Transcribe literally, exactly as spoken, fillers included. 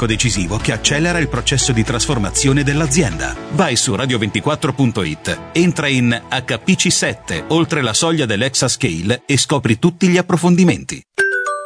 tecnico decisivo che accelera il processo di trasformazione dell'azienda. Vai su radio ventiquattro punto it, entra in acca pi ci sette, oltre la soglia dell'Exascale e scopri tutti gli approfondimenti.